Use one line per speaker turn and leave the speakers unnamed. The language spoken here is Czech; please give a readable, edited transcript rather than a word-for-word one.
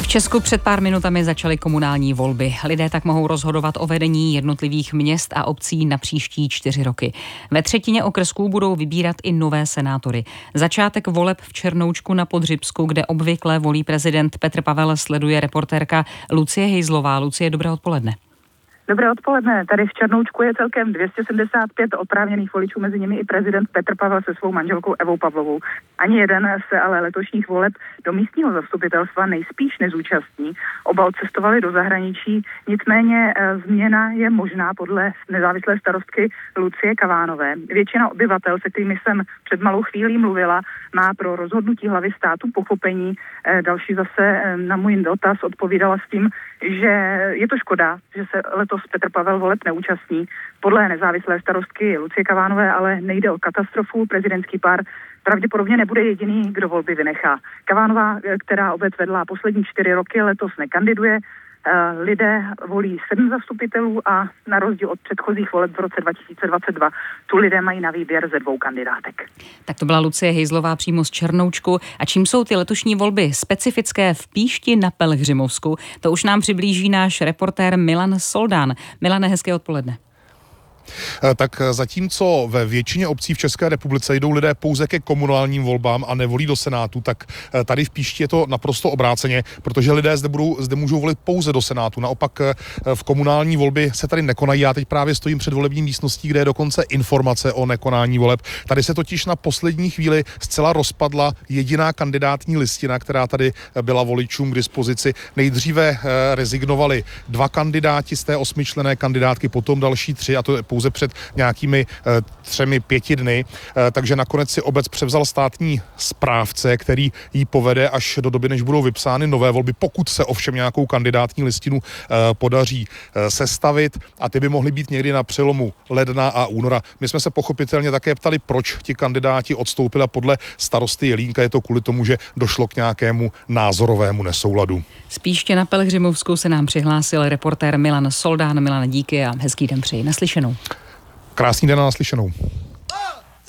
Česku před pár minutami začaly komunální volby. Lidé tak mohou rozhodovat o vedení jednotlivých měst a obcí na příští 4 roky. Ve třetině okrsků budou vybírat i nové senátory. Začátek voleb v Černoučku na Podřibsku, kde obvykle volí prezident Petr Pavel, sleduje reportérka Lucie Hejzlová. Lucie, dobré odpoledne.
Dobré odpoledne. Tady v Černoučku je celkem 275 oprávněných voličů, mezi nimi i prezident Petr Pavel se svou manželkou Evou Pavlovou. Ani jeden se ale letošních voleb do místního zastupitelstva nejspíš nezúčastní. Oba odcestovali do zahraničí, nicméně změna je možná podle nezávislé starostky Lucie Kavánové. Většina obyvatel, se kterými jsem před malou chvílí mluvila, má pro rozhodnutí hlavy státu pochopení. Další zase na můj dotaz odpovídala s tím, že je to škoda, že se letos Petr Pavel voleb neúčastní. Podle nezávislé starostky Lucie Kavánové ale nejde o katastrofu. Prezidentský pár pravděpodobně nebude jediný, kdo volby vynechá. Kavánová, která obec vedla poslední 4 roky, letos nekandiduje. Lidé volí 7 zastupitelů a na rozdíl od předchozích voleb v roce 2022 tu lidé mají na výběr ze 2 kandidátek.
Tak to byla Lucie Hejzlová přímo z Černoučku. A čím jsou ty letošní volby specifické v Píšti na Pelhřimovsku, to už nám přiblíží náš reportér Milan Soldán. Milane, hezké odpoledne.
Tak zatímco ve většině obcí v České republice jdou lidé pouze ke komunálním volbám a nevolí do Senátu, tak tady v Píšti je to naprosto obráceně, protože lidé zde můžou volit pouze do Senátu. Naopak v komunální volby se tady nekonají. Já teď právě stojím před volební místností, kde je dokonce informace o nekonání voleb. Tady se totiž na poslední chvíli zcela rozpadla jediná kandidátní listina, která tady byla voličům k dispozici. Nejdříve rezignovali 2 kandidáti z té 8členné kandidátky, potom další 3, a to je pouze před nějakými 3-5 dny, takže nakonec si obec převzal státní správce, který ji povede až do doby, než budou vypsány nové volby, pokud se ovšem nějakou kandidátní listinu podaří sestavit, a ty by mohly být někdy na přelomu ledna a února. My jsme se pochopitelně také ptali, proč ti kandidáti odstoupili, a podle starosty Jelínka je to kvůli tomu, že došlo k nějakému názorovému nesouladu.
Spíště na Pelhřimovsku se nám přihlásil reportér Milan Soldán. Milane, díky a hezký den přeji. Naslyšenou.
Krásný den a naslyšenou.